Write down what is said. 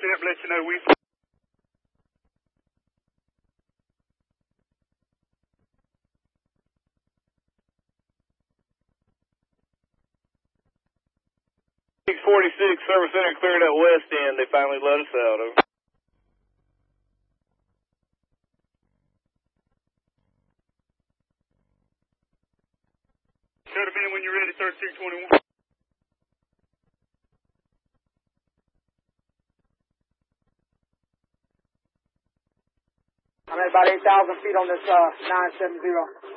intercept, let you know we... 646, Service Center cleared out west end. They finally let us out. Over. Shut them in when you're ready, 3621. I'm at about 8,000 feet on this 970.